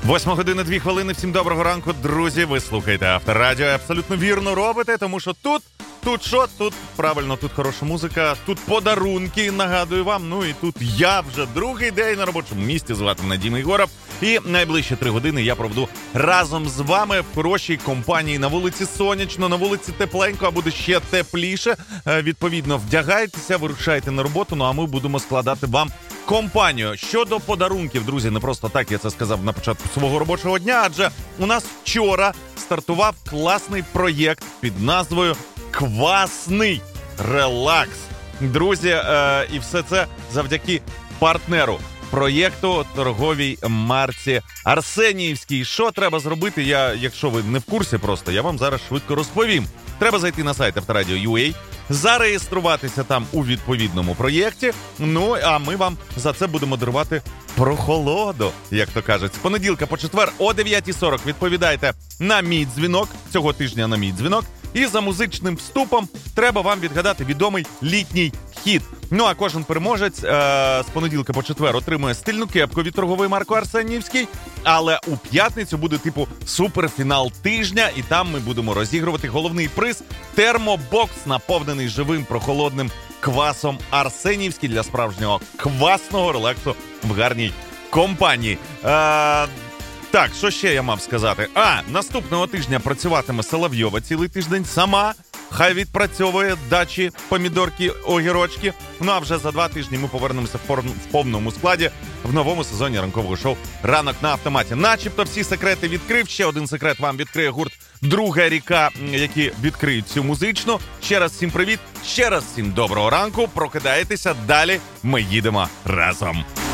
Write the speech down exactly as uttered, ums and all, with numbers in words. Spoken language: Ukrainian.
Восьма година, дві хвилини. Всім доброго ранку, друзі. Ви слухаєте Авторадіо. Абсолютно вірно робите, тому що тут, тут що? Тут, правильно, тут хороша музика, тут подарунки, нагадую вам. Ну і тут я вже другий день на робочому місці, звати мене Діма Єгоров. І найближчі три години я проведу разом з вами в хорошій компанії. На вулиці сонячно, на вулиці тепленько, а буде ще тепліше. Відповідно, вдягайтеся, вирушайте на роботу, ну а ми будемо складати вам компанію. Щодо подарунків, друзі, не просто так я це сказав на початку свого робочого дня, адже у нас вчора стартував класний проєкт під назвою «Квасний релакс». Друзі, е- і все це завдяки партнеру проєкту, торговій марці Арсеніївській. Що треба зробити, я, якщо ви не в курсі просто, я вам зараз швидко розповім. Треба зайти на сайт авторадіо крапка ю а, зареєструватися там у відповідному проєкті, ну, а ми вам за це будемо дарувати прохолоду, як то кажуть. З понеділка по четвер о дев'ята сорок відповідайте на мій дзвінок, цього тижня на мій дзвінок, і за музичним вступом треба вам відгадати відомий літній хіт. Ну, а кожен переможець е- з понеділка по четвер отримує стильну кепку від торгової марки Арсеніївський, але у п'ятницю буде типу суперфінал тижня, і там ми будемо розігрувати головний приз – термобокс, наповнений живим прохолодним квасом Арсеніївський для справжнього квасного релаксу в гарній компанії. Е- Так, що ще я мав сказати? А, наступного тижня працюватиме Соловйова цілий тиждень сама. Хай відпрацьовує дачі, помідорки, огірочки. Ну а вже за два тижні ми повернемося в, пор... в повному складі в новому сезоні ранкового шоу «Ранок на автоматі». Начебто всі секрети відкрив. Ще один секрет вам відкриє гурт «Друга ріка», які відкриють цю музичну. Ще раз всім привіт, ще раз всім доброго ранку. Прокидаєтеся, далі ми їдемо разом.